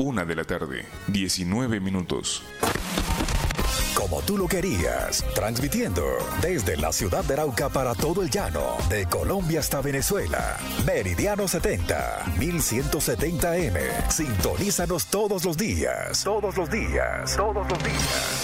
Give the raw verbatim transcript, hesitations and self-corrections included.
Una de la tarde, diecinueve minutos. Como tú lo querías, transmitiendo desde la ciudad de Arauca para todo el llano, de Colombia hasta Venezuela. Meridiano setenta, mil ciento setenta eme. Sintonízanos todos los días. Todos los días. Todos los días.